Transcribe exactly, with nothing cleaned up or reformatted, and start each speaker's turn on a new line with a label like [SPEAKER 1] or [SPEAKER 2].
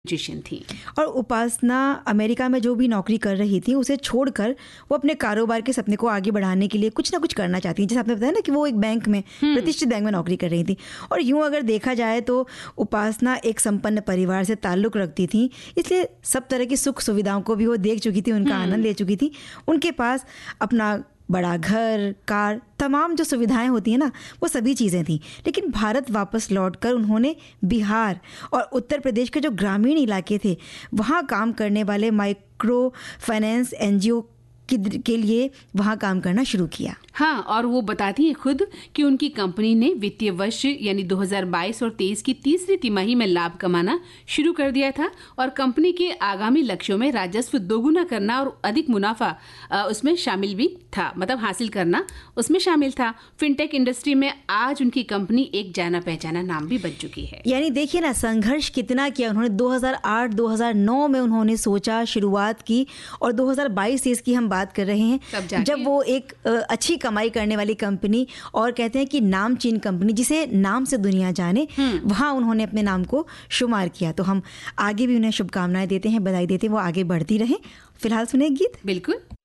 [SPEAKER 1] Musician थी।
[SPEAKER 2] और उपासना America में जो भी नौकरी कर रही थी उसे छोड़कर वो अपने कारोबार के सपने को आगे बढ़ाने के लिए कुछ ना कुछ करना चाहती थी। जैसे आपने बताया ना कि वो एक बैंक में, प्रतिष्ठित बैंक में नौकरी कर रही थी। और यूं अगर देखा जाए तो उपासना एक संपन्न परिवार से ताल्लुक़ रखती थी, इसलिए सब तरह की सुख सुविधाओं को भी वो देख चुकी थी, उनका आनंद ले चुकी थी। उनके पास अपना बड़ा घर, कार, तमाम जो सुविधाएं होती हैं ना, वो सभी चीज़ें थीं। लेकिन भारत वापस लौटकर उन्होंने बिहार और उत्तर प्रदेश के जो ग्रामीण इलाके थे वहाँ काम करने वाले माइक्रो फाइनेंस एनजीओ के लिए वहाँ काम करना शुरू किया।
[SPEAKER 1] हाँ, और वो बताती हैं खुद कि उनकी कंपनी ने वित्तीय वर्ष यानी दो हज़ार बाईस और तेईस की तीसरी तिमाही में लाभ कमाना शुरू कर दिया था और कंपनी के आगामी लक्ष्यों में राजस्व दोगुना करना और अधिक मुनाफा उसमें शामिल भी था, मतलब हासिल करना उसमें शामिल था। फिनटेक इंडस्ट्री में आज उनकी कंपनी एक जाना पहचाना नाम भी बन चुकी है।
[SPEAKER 2] यानी देखिए ना, संघर्ष कितना किया उन्होंने। दो हज़ार आठ दो हज़ार नौ में उन्होंने सोचा, शुरुआत की, और दो हज़ार बाईस तेईस की हम बात कर रहे हैं जब वो एक अच्छी कमाई करने वाली कंपनी, और कहते हैं कि नामचीन कंपनी जिसे नाम से दुनिया जाने, वहाँ उन्होंने अपने नाम को शुमार किया। तो हम आगे भी उन्हें शुभकामनाएं देते हैं, बधाई देते हैं, वो आगे बढ़ती रहें। फिलहाल सुने गीत।
[SPEAKER 1] बिल्कुल।